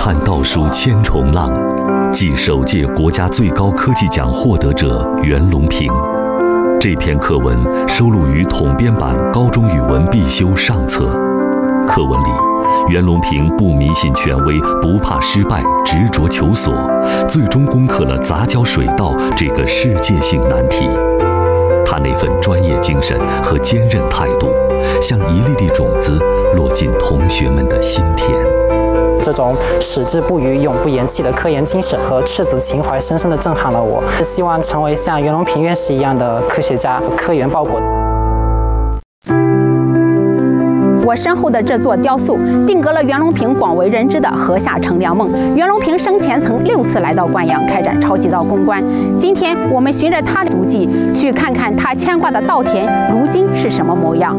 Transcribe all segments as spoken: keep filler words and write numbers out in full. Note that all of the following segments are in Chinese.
看倒数千重浪，记首届国家最高科技奖获得者袁隆平。这篇课文收录于统编版高中语文必修上册。课文里，袁隆平不迷信权威，不怕失败，执着求索，最终攻克了杂交水稻这个世界性难题。他那份专业精神和坚韧态度，像一粒粒种子落进同学们的心田。 这种矢志不渝、永不言弃的科研精神和赤子情怀，深深地震撼了我。希望成为像袁隆平院士一样的科学家，科研报国。 我身后的这座雕塑定格了袁隆平广为人知的禾下乘凉梦。袁隆平生前曾六次来到灌阳开展超级稻攻关。今天我们循着他的足迹，去看看他牵挂的稻田如今是什么模样。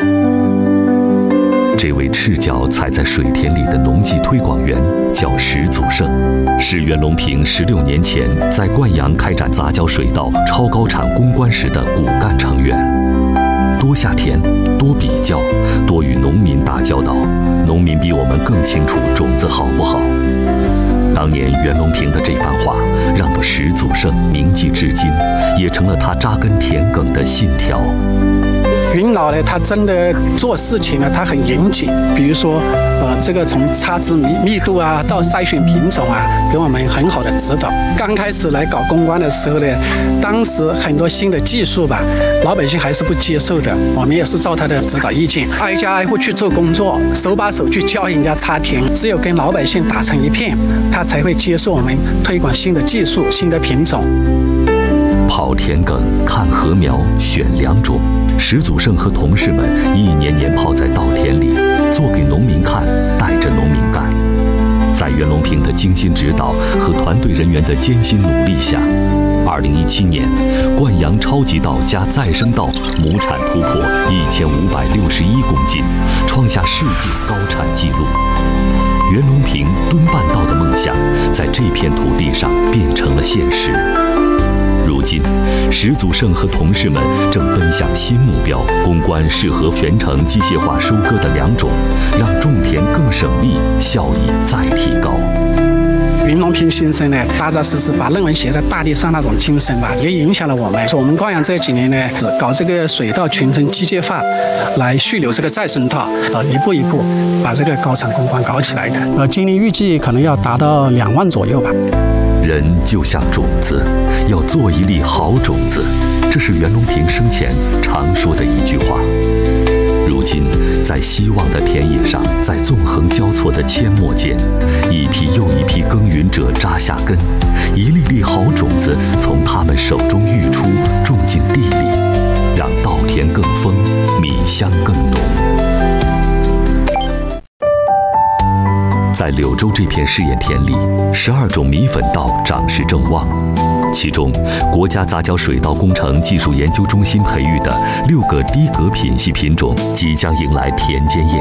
这位赤脚踩在水田里的农技推广员叫石祖胜，是袁隆平十六年前在灌阳开展杂交水稻超高产攻关时的骨干成员。多下田，多比较，多与农民打交道，农民比我们更清楚种子好不好。当年袁隆平的这番话，让我石祖胜铭记至今，也成了他扎根田埂的信条。 云老呢，他真的做事情呢，他很严谨。比如说，呃，这个从插枝密密度啊，到筛选品种啊，给我们很好的指导。刚开始来搞公关的时候呢，当时很多新的技术吧，老百姓还是不接受的。我们也是照他的指导意见，挨家挨户去做工作，手把手去教人家插田。只有跟老百姓打成一片，他才会接受我们推广新的技术、新的品种。 跑田埂，看禾苗，选良种。石祖胜和同事们一年年泡在稻田里，做给农民看，带着农民干。在袁隆平的精心指导和团队人员的艰辛努力下，二零一七年，灌阳超级稻加再生稻亩产突破一千五百六十一公斤，创下世界高产纪录。袁隆平蹲半稻的梦想，在这片土地上变成了现实。如今，石祖胜和同事们正奔向新目标，攻关适合全程机械化收割的良种，让种田更省力，效益再提高。 袁隆平先生呢，踏踏实实把论文写在大地上那种精神吧，也影响了我们。我们灌阳这几年呢，搞这个水稻全程机械化，来蓄留这个再生稻，呃，一步一步把这个高产攻关搞起来的。呃，今年预计可能要达到两万左右吧。 人就像种子，要做一粒好种子，这是袁隆平生前常说的一句话。如今，在希望的田野上，在纵横交错的阡陌间，一批又一批耕耘者扎下根，一粒粒好种子从他们手中育出，种进地里，让稻田更丰，米香更浓。在柳州这片试验田里，十二种米粉稻长势正旺，其中国家杂交水稻工程技术研究中心培育的六个低革品系品种即将迎来田间验